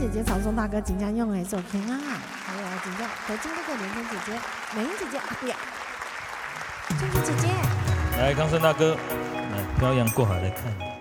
姐姐、草松大哥、锦江用的手平啊，还有锦江何金哥哥、连珍姐姐、美英姐姐、阿碧、春菊姐姐， 来康生大哥，来漂洋过海来看你。